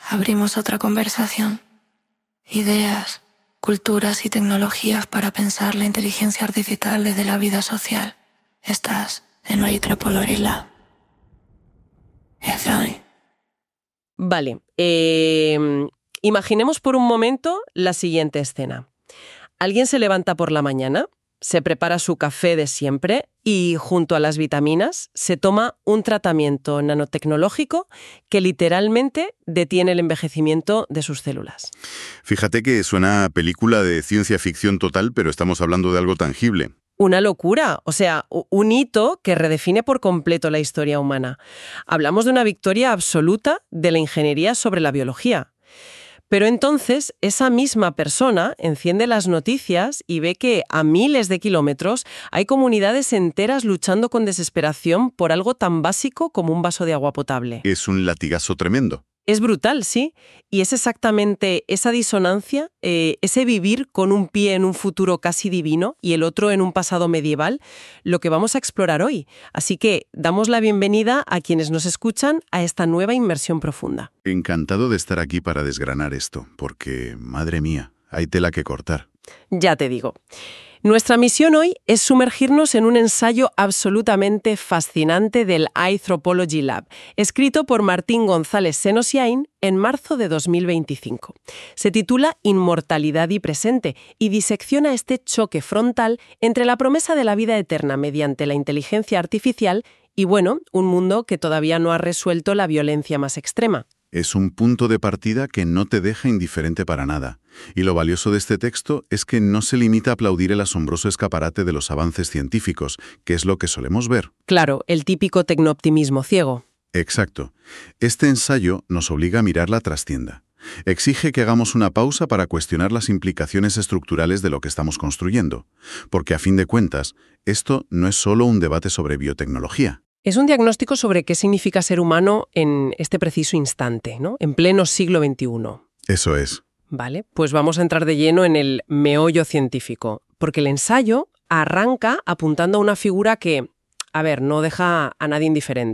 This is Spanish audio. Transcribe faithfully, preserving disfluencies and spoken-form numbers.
abrimos otra conversación. Ideas, culturas y tecnologías para pensar la inteligencia artificial desde la vida social. Estás en I Triple Lab. Vale, eh, imaginemos por un momento la siguiente escena. Alguien se levanta por la mañana, se prepara su café de siempre y, junto a las vitaminas, se toma un tratamiento nanotecnológico que literalmente detiene el envejecimiento de sus células. Fíjate que suena a película de ciencia ficción total, pero estamos hablando de algo tangible. Una locura, o sea, un hito que redefine por completo la historia humana. Hablamos de una victoria absoluta de la ingeniería sobre la biología. Pero entonces, esa misma persona enciende las noticias y ve que a miles de kilómetros hay comunidades enteras luchando con desesperación por algo tan básico como un vaso de agua potable. Es un latigazo tremendo. Es brutal, sí, y es exactamente esa disonancia, eh, ese vivir con un pie en un futuro casi divino y el otro en un pasado medieval, lo que vamos a explorar hoy. Así que damos la bienvenida a quienes nos escuchan a esta nueva inmersión profunda. Encantado de estar aquí para desgranar esto, porque, madre mía, hay tela que cortar. Ya te digo. Nuestra misión hoy es sumergirnos en un ensayo absolutamente fascinante del iThropology Lab, escrito por Martín González Senosiain en marzo de dos mil veinticinco. Se titula Inmortalidad y presente y disecciona este choque frontal entre la promesa de la vida eterna mediante la inteligencia artificial y, bueno, un mundo que todavía no ha resuelto la violencia más extrema. Es un punto de partida que no te deja indiferente para nada. Y lo valioso de este texto es que no se limita a aplaudir el asombroso escaparate de los avances científicos, que es lo que solemos ver. Claro, el típico tecnooptimismo ciego. Exacto. Este ensayo nos obliga a mirar la trastienda. Exige que hagamos una pausa para cuestionar las implicaciones estructurales de lo que estamos construyendo. Porque, a fin de cuentas, esto no es solo un debate sobre biotecnología. Es un diagnóstico sobre qué significa ser humano en este preciso instante, ¿no? En pleno siglo veintiuno. Eso es. Vale, pues vamos a entrar de lleno en el meollo científico, porque el ensayo arranca apuntando a una figura que, a ver, no deja a nadie indiferente.